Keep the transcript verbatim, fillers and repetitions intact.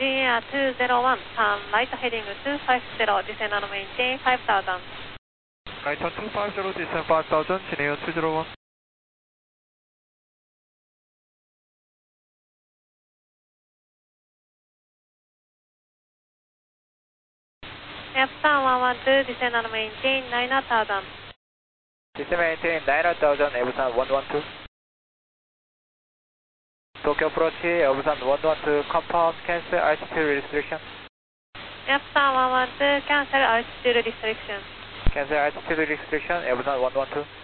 G A R two zero one, turn right heading two five zero, descend and maintain five thousand. Right on two five zero, descend five thousand, Chineo two zero one. Epson one one two, descend and maintain nine thousand. Descend maintain nine thousand, Epson one one two. Tokyo approach, Epson one one two, compound, cancel altitude restriction. Epson one one two, cancel altitude restriction. Cancel altitude restriction, Epson one one two.